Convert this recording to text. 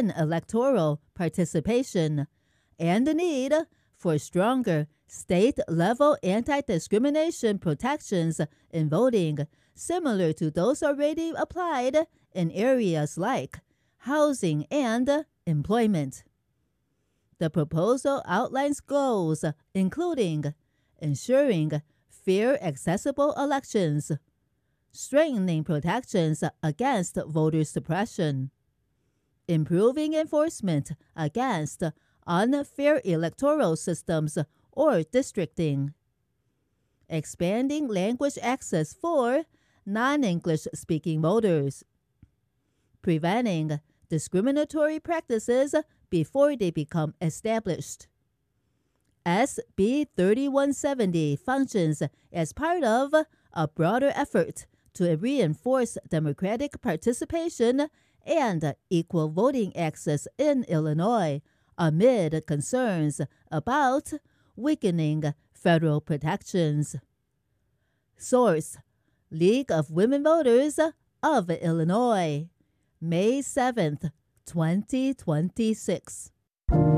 in electoral participation, and the need for stronger state-level anti-discrimination protections in voting, similar to those already applied in areas like housing and employment. The proposal outlines goals including ensuring fair, accessible elections, strengthening protections against voter suppression, improving enforcement against unfair electoral systems or districting, expanding language access for non-English speaking voters, preventing discriminatory practices before they become established. SB 3170 functions as part of a broader effort to reinforce democratic participation and equal voting access in Illinois amid concerns about weakening federal protections. Source: League of Women Voters of Illinois, May 7th, 2026.